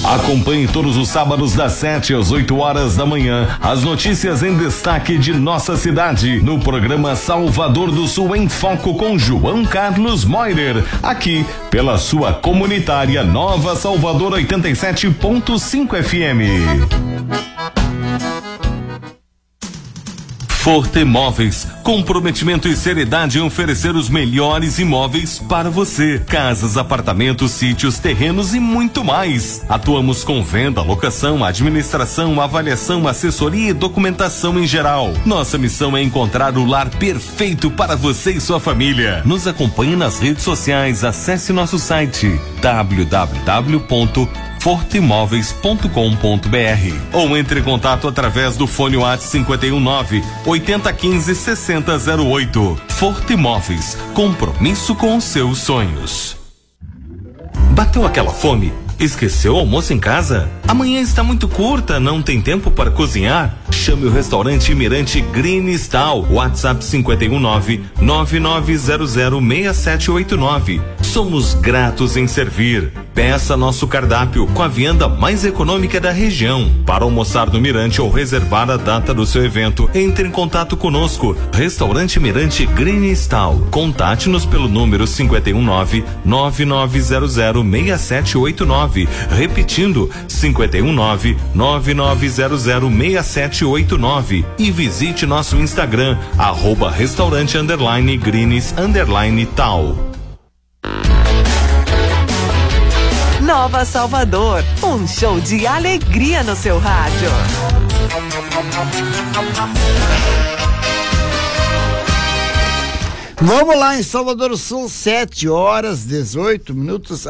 Acompanhe todos os sábados das 7 às 8 horas da manhã as notícias em destaque de nossa cidade no programa Salvador do Sul em Foco com João Carlos Moirer, aqui pela sua comunitária Nova Salvador 87.5 FM. Forte Imóveis, comprometimento e seriedade em oferecer os melhores imóveis para você. Casas, apartamentos, sítios, terrenos e muito mais. Atuamos com venda, locação, administração, avaliação, assessoria e documentação em geral. Nossa missão é encontrar o lar perfeito para você e sua família. Nos acompanhe nas redes sociais, acesse nosso site www.forteimóveis.com.br ou entre em contato através do fone WhatsApp 519-8015-6008. Forte Imóveis, compromisso com os seus sonhos. Bateu aquela fome? Esqueceu o almoço em casa? Amanhã está muito curta, não tem tempo para cozinhar? Chame o restaurante Mirante Green Style. WhatsApp 519-9900-6789. Somos gratos em servir. Peça nosso cardápio com a vianda mais econômica da região. Para almoçar no Mirante ou reservar a data do seu evento, entre em contato conosco. Restaurante Mirante Green Style. Contate-nos pelo número 519-9900-6789. Repetindo, 519-9900-6789. E visite nosso Instagram, @restaurante_greens_tal. Nova Salvador, um show de alegria no seu rádio. Vamos lá em Salvador do Sul, 7 horas 18 minutos,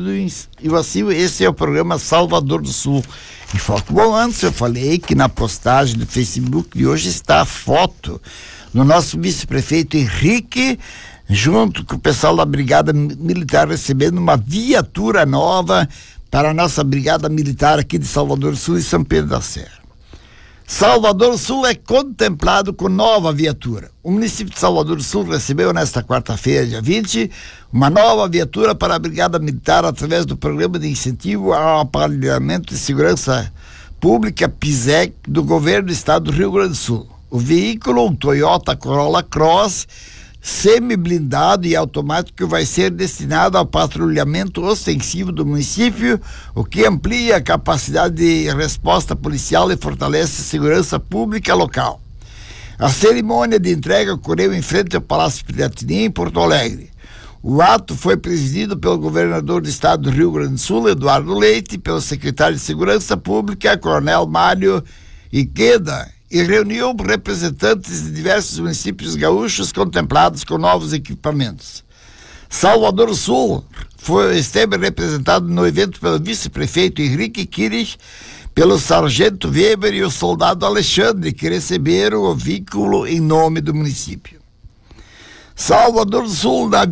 e assim, esse é o programa Salvador do Sul em Foco. Bom, antes eu falei que na postagem do Facebook de hoje está a foto do nosso vice-prefeito Henrique, junto com o pessoal da Brigada Militar, recebendo uma viatura nova para a nossa Brigada Militar aqui de Salvador do Sul e São Pedro da Serra. Salvador do Sul é contemplado com nova viatura. O município de Salvador do Sul recebeu nesta quarta-feira, dia 20, uma nova viatura para a Brigada Militar através do Programa de Incentivo ao Aparelhamento de Segurança Pública, PISEC, do Governo do Estado do Rio Grande do Sul. O veículo, um Toyota Corolla Cross, semi-blindado e automático, vai ser destinado ao patrulhamento ostensivo do município, o que amplia a capacidade de resposta policial e fortalece a segurança pública local. A cerimônia de entrega ocorreu em frente ao Palácio Piratininha, em Porto Alegre. O ato foi presidido pelo governador do estado do Rio Grande do Sul, Eduardo Leite, pelo secretário de Segurança Pública, Coronel Mário Iqueda, e reuniu representantes de diversos municípios gaúchos contemplados com novos equipamentos. Salvador do Sul esteve representado no evento pelo vice-prefeito Henrique Kirich, pelo sargento Weber e o soldado Alexandre, que receberam o veículo em nome do município. Salvador do Sul, na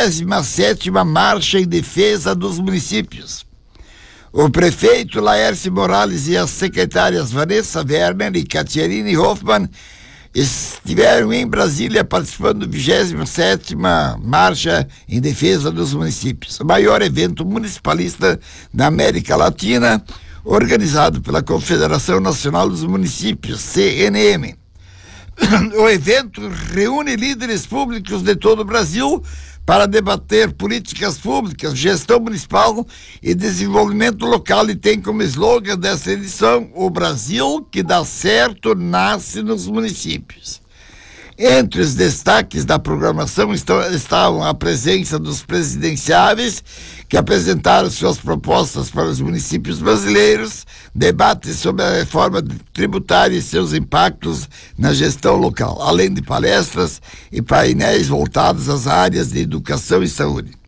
27ª Marcha em Defesa dos Municípios. O prefeito Laércio Morales e as secretárias Vanessa Werner e Catiarine Hoffmann estiveram em Brasília participando da 27ª Marcha em Defesa dos Municípios, o maior evento municipalista da América Latina, organizado pela Confederação Nacional dos Municípios, CNM. O evento reúne líderes públicos de todo o Brasil para debater políticas públicas, gestão municipal e desenvolvimento local, e tem como slogan dessa edição: o Brasil que dá certo nasce nos municípios. Entre os destaques da programação estavam a presença dos presidenciáveis, que apresentaram suas propostas para os municípios brasileiros, debates sobre a reforma tributária e seus impactos na gestão local, além de palestras e painéis voltados às áreas de educação e saúde.